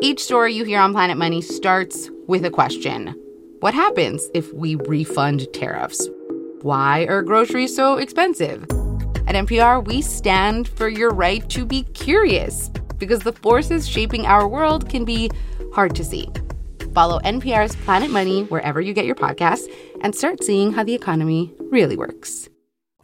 Each story you hear on Planet Money starts with a question. What happens if we refund tariffs? Why are groceries so expensive? At NPR, we stand for your right to be curious because the forces shaping our world can be hard to see. Follow NPR's Planet Money wherever you get your podcasts and start seeing how the economy really works.